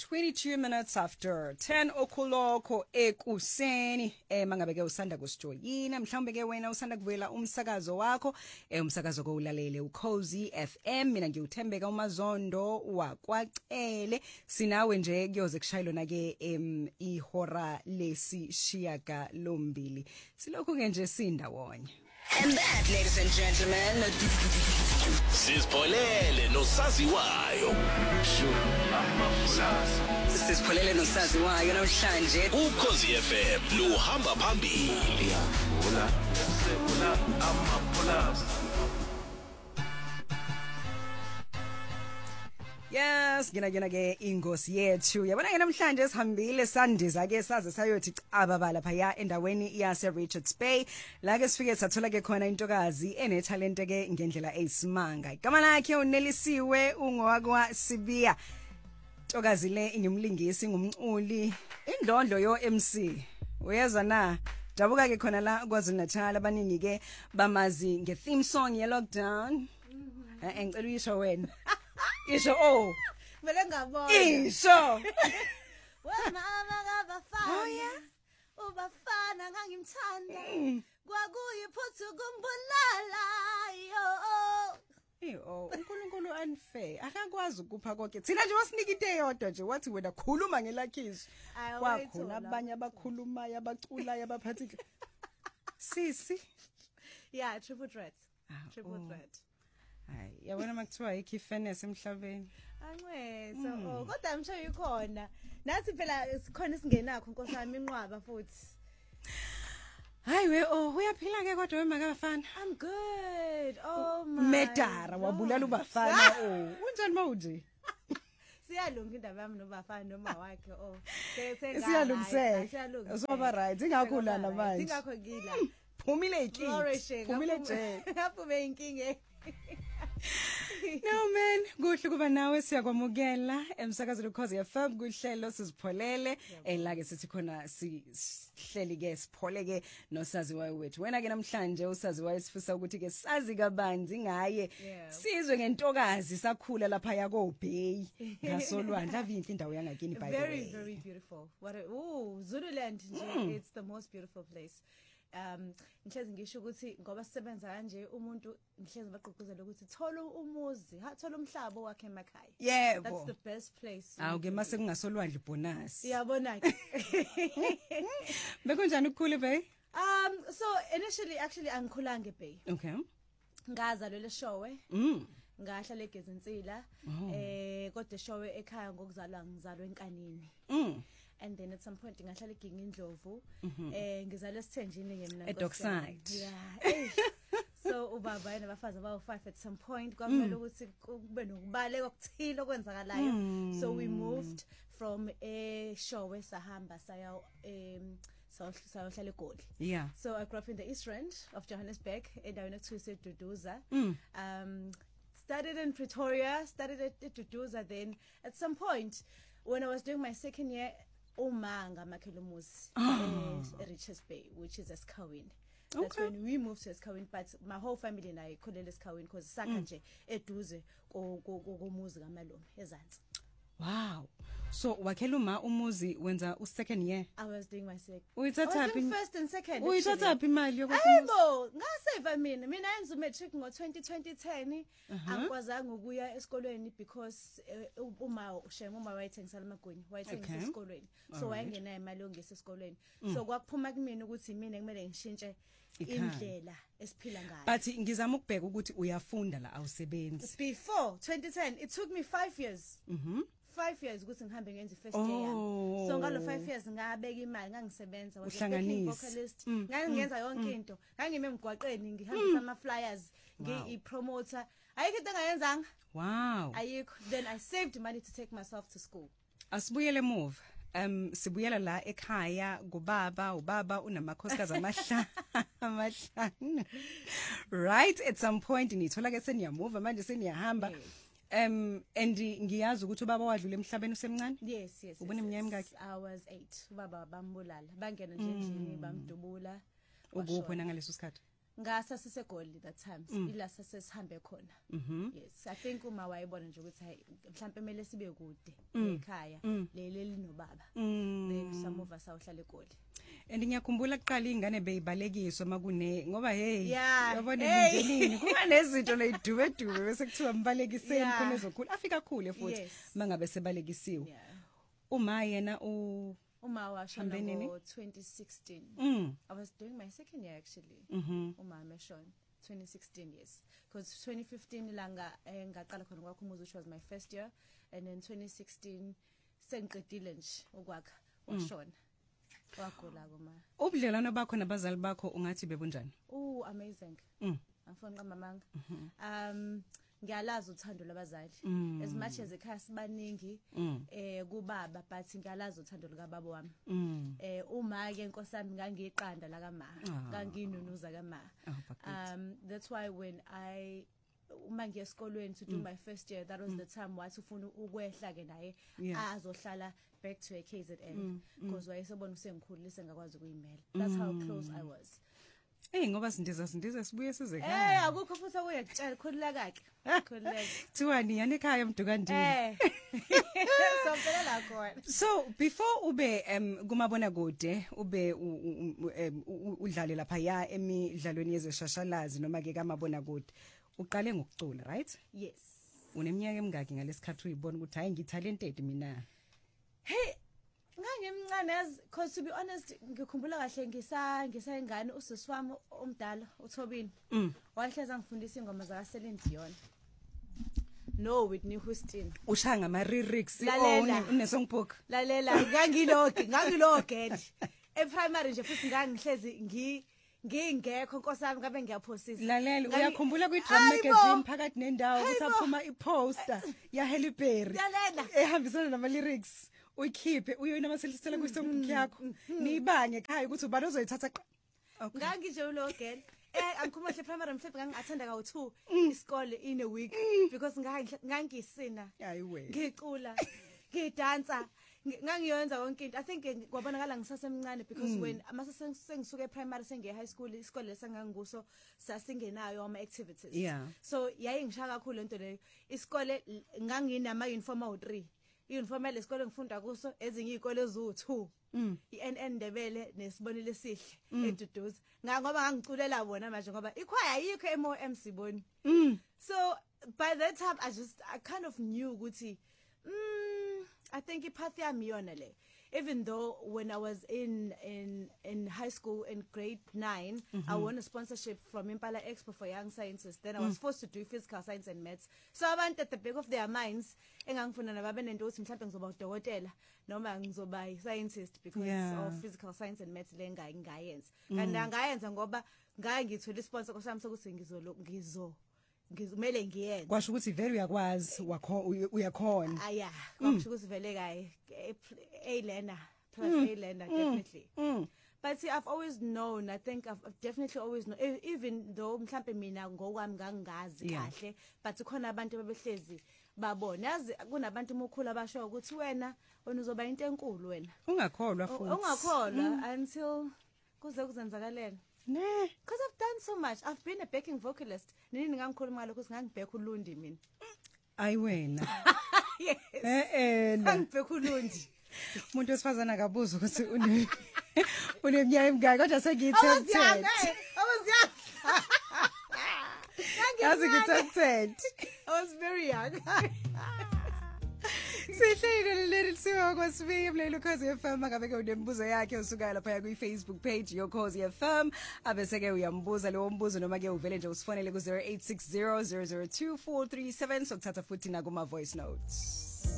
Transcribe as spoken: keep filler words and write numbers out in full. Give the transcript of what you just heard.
twenty-two minutes after ten o'clock ekuseni eh mangabe ke usanda kusijoyina mhlawumbe ke wena usanda kuvela umsakazo wakho eh umsakazo ko ulalele uCozi F M mina ngiuthembeka umazondo wakwacele sinawe nje kuyoze kushayilo na ke em ihora lesishiyaga lombili silokho ke nje sindawonye. And that, ladies and gentlemen, Sisipholele nosaziwayo. Sisipholele nosaziwayo namhlanje uCozi F M luhamba phambili. Yes, gina gina ke ingosi yethu. Yabona ke namhlanje sihambile sandiza ke saze sayothi cababala phaya endaweni yase Richards Bay. La ke sifike sathola ke khona intokazi ene talent ke ngendlela eyisimanga. Igama lakhe uNelisiwe ungowakwa Sibiya. Intokazi le ingimlingisi ngumculi indlondlo yo M C. Uyezwa na? Dabuka ke khona la kwaZulu Natal abaningi ke bamazi nge theme song ye lockdown. Eh engicela uyisho wena. Isho oh Vele ngabona Isho Wena ngabafana Oh yeah ubafana ngangimthanda kwakuyiphuthu kumbulala yo Eh oh uNkulunkulu unfair akakwazi ukupha konke thina nje wasinika into eyodwa nje wathi wena khuluma ngelakhizo kwakhona abanye abakhulumayo abaculayo abaphathi sisi Yeah triple threat triple threat Hayi yabona makuthiwa ikhi fairness emhlabeni Anqwe so oh kodwa I'm sure ukhona nathi phela sikhona isingenakho Nkosi yami inqwaba futhi Hayi we oh uyaphila ke kodwa wemakafana I'm good oh my Medara wabulala ubafana oh unjani mawuthi Siyalunga indaba yami nobafana noma wakhe oh siyalungiseka soba right ingakho lana manje ingakho ngila phumile ikiki phumile je ngaphume inkinga No man kuhle kuba nawe siyakwamukela emsakazo loCozi F M kuhlelo sizipholele ela ke sithi khona sihleli ke siphole ke nosaziwayo wethu wena ke namhlanje usaziwayo sifisa ukuthi ke sazi kabanzi ngaye sizwe ngentokazi sakhula lapha yako Bay ngasolwandle avinhle indawo yangakini by the way Very very beautiful what a, ooh Zululand nje it's the most beautiful place Um ngihlezi ngisho ukuthi ngoba sisebenza kanje umuntu ngihlezi baqoqozela ukuthi thola umuzi ha thola umhlaba wakhe emakhaya Yebo That's the best place Awuke mase kungasolwandle bonus Iyabona ke Bekunjani ukukhula eBay Um so initially actually angikhulanga eBay Okay ngazalwe leshowe Mm ngahlala eGezinsila eh kodwa eshowe ekhaya ngokuzalwa ngizalwe enkanini Mm And then at some point ngahlala eGingi Ndlovu eh ngizalwe eSithenjini ngemina At Dockside Yeah So ubaba yena abafazi abawu five at some point kwamele ukuthi kube nokubaleka okuthile okwenzakalayo so we moved from eShowe sahamba saya em sayohlala eGoli Yeah So I grew up in the East Rand of Johannesburg endaweni ekuthiwa eDuduza um Started in Pretoria started at Duduza then at some point when I was doing my second year Umanga Makelumuzi uh, Richards Bay which is Eskawini That's okay. when we moved to Eskawini but my whole family and I called it Eskawini because saka nje eduze komuzi kaMalume eZansi Wow so wakhela uma umuzi wenza u second year I was doing my second Uyithatha phi first and second Uyithatha phi imali yokuthi Hayibo ngasave mina mina yenza matric ngo twenty ten angikwazanga ukuya esikolweni because uma ushema uma wayethengisela amagwinya wayethengisa esikolweni so wayengena imali yongisa esikolweni so kwakuphuma kimi ukuthi mina kumele ngishintshe indlela esiphila ngayo But ngizama ukubheka ukuthi uyafunda la awusebenzi Before twenty ten it took me five years Mhm five years ukuthi ngihambe ngenze first year yami so ngalo five years ngabeka imali ngangisebenza was a backing vocalist ngangenza yonke into ngangime emgwaqeni ngihambisa ama flyers ngi promoter ayikho into engayenzanga Wow ayikho then I saved money to take myself to school Asibuyele move Um sibuyela la ekhaya kubaba ubaba unamakhosikazi amahlanu amahlanu Right at some point nithola ke seniyamove manje seniyahamba Um and ngiyazi ukuthi ubaba wadlula emhlabeni usemncane Yes yes Ubone iminyaka emingaki I was eight ubaba bambulala bangena nje endlini bamdubula Ukuphi na ngaleso sikhathi ngasa sisegoli that time ila sesesihambe khona. Yes, I think uma wayibona nje ukuthi hayi mhlambe mele sibe kude ekhaya leli linobaba. Then some of us awuhlala eGoli. And ngiyakhumbula kuqala ingane beyibalekiswa makune ngoba hey Yeah. yabona Hey. emndenini kuba nezinto leyidube dube bese kuthiwa mbalekiseni Yeah. khona ezokhula afika khule futhi Yes. mangabe sebalekisiwe. Yeah. Uma yena u Uma washona Hambe nini? ngo twenty sixteen. mm I was doing my second year actually. mhm Uma meshon twenty sixteen yes. Because twenty fifteen langa eh, ngaqala khona kwakhumuza which was my first year and then twenty sixteen sengiqedile nje ukwakha washona. Wagula kuma. ubudlelwano bakho nabazali bakho ungathi bebunjani? Oh amazing. Mm. Angifuni qamamanga. Um ngiyalazi uthando labazali. As much as ekhaya sibaningi eh kubaba but ngiyalazi uthando lika baba wami. Mm. Eh uma ke nkosami ngangiqanda la kama nganginunuza kama. Oh, bakithi. Um that's why when I uma ngiye esikolweni to do my first year that was the time wathi ufuna ukwehla ke naye Yeah. azohlala back to a K Z N because wayesebona usengikhulile ngakwazi ukuyimela. That's how close I was. Hey ngoba sindiza sindiza sibuye size Eh ekhaya. akukho futhi akuyakutshela khulileka ke. Khulileka. Thiwani yana ekhaya emdukandini. Eh. Somphela khona. So before ube um kumabona kude ube u- u- u- em, u- udlale lapha ya emidlalweni yezeshashalazi noma ke kamabona kude uqale ngokucula right? Yes. Uneminyaka emingaki ngalesikhathi uyibona ukuthi hayi ngitalented mina. Hey, ngangimncane as cause to be honest ngikhumbula kahle ngisa ngisayingane usisi wami omdala uThobini. Mm. Wahleza ngifundisa ingoma zaka Celine Dion. No Whitney Houston. Ushaya ngama lyrics Lalela. une songbook. Lalela ngangiloge ngangiloge. E primary nje futhi ngangihlezi ngi ngingekho nkosami ngabe ngiyaphosisa. Lalela Ngangi- uyakhumbula kwi drum Hayibo! magazine phakathi nendawo Hayibo! kusaphuma iposter ya Halle Berry. Lalela. Ehambisana nama lyrics uyikhiphe uyoyinamasela kwi songbook yakho. Nibanye ekhaya ukuthi ubani ozoyithatha qa- Okay. Ngangije ulogel. Eh angikhuluma nje primary mhlawumbe ngangathanda kawu two isikole in a week because ngangisina. Hayi we. Ngicula, ngidansa, ngangiyenza yonke into. I think kwabonakala ngisasemncane because when amase sengisuke primary senge high school isikole lesanganguso sasingenayo ama activities. Yeah. So yayi ngishaka kakhulu lento leyo. Isikole nganginama uniform awu three. Uniform lesikole ngifunda kuso ezinye izikole ezu two. I-N N Ndebele nesibonile sihle eduduze ngoba ngangiculela bona manje ngoba ikhwaya ayikho emo M Siboni. So by that time I just I kind of knew ukuthi mm I think ipath yami yona le. Even though when I was in in in high school in grade nine, I won a sponsorship from Impala Expo for Young Scientists. Then I was forced to do physical science and maths. So abantu at the back of their minds engangifuna nababe nento ukuthi mhlawumbe ngizoba udokotela noma ngizoba scientist because Yeah. of physical science and maths lenga ngingayenza. Kanti angayenza ngoba ngaye ngithola sponsor kosami sokuthi ngizolo ngizo ngizumele ngiyenze. Kwasho ukuthi vele uyakwazi wakho uy- uyakhona. Aya, kwakusho ukuthi vele kaye A learner plus A learner definitely. But see, I've always known, I think I've, I've definitely always known, e- even though mhlambe mina ngokwami ngangazi Yeah. kahle, but khona abantu ababehlezi babona. Yazi kunabantu umukhulu abasho ukuthi wena wena uzoba into enkulu wena. Ungakholwa futhi. Ungakholwa until kuze kuzenzakalela. Ne. Because I've done so much. I've been a backing vocalist. Nini ngangikhuluma ngalokho ukuthi ngangibheka uLundi mina. Ayi wena. Yes. Eh eh. na. Ngangibheka uLundi. Umuntu wesifazana akabuza ukuthi une uneminyaka emingaki kodwa I was young. sengiyithethe. eh, I was young. Yazi Ngangimncane. ngithethe. I was very young. Sihlele leli siwa kwasibike mlelo Ukhozi F M ngabe ke unembuzo yakhe usuka lapha ku Facebook page yoKhozi F M abese ke uyambuza lewo mbuzo noma ke uvele nje usifonele ku zero eight six zero zero zero two four three seven sokuthatha futhi na kuma voice notes.